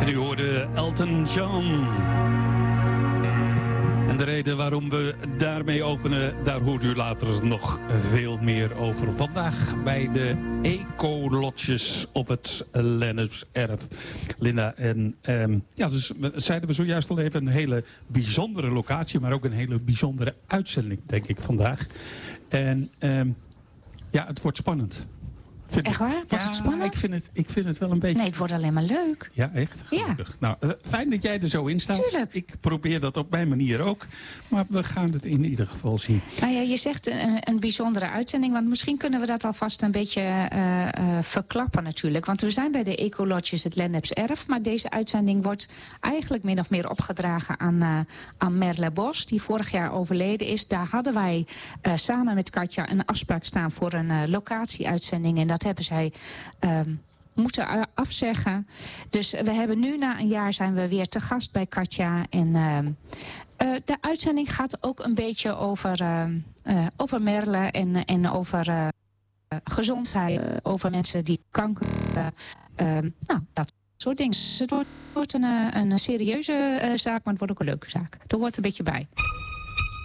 En u hoorde Elton John. En de reden waarom we daarmee openen, daar hoort u later nog veel meer over. Vandaag bij de ecolodges op het Lennepserf. Linda, en dus zeiden we zojuist al even, een hele bijzondere locatie, maar ook een hele bijzondere uitzending, denk ik, vandaag. En het wordt spannend. Echt waar? Wordt het spannend? Ik vind het wel een beetje... Nee, het wordt alleen maar leuk. Ja, echt? Gelukkig. Ja. Nou, fijn dat jij er zo in staat. Tuurlijk. Ik probeer dat op mijn manier ook. Maar we gaan het in ieder geval zien. Nou ja, je zegt een bijzondere uitzending. Want misschien kunnen we dat alvast een beetje verklappen natuurlijk. Want we zijn bij de Ecolodges het Lennepserf. Maar deze uitzending wordt eigenlijk min of meer opgedragen aan Merle Bos. Die vorig jaar overleden is. Daar hadden wij samen met Katja een afspraak staan voor een locatieuitzending. En dat hebben zij moeten afzeggen. Dus we hebben nu na een jaar zijn we weer te gast bij Katja. En de uitzending gaat ook een beetje over Merle en over gezondheid. Over mensen die kanker dat soort dingen. Dus het wordt een serieuze zaak, maar het wordt ook een leuke zaak. Er hoort een beetje bij.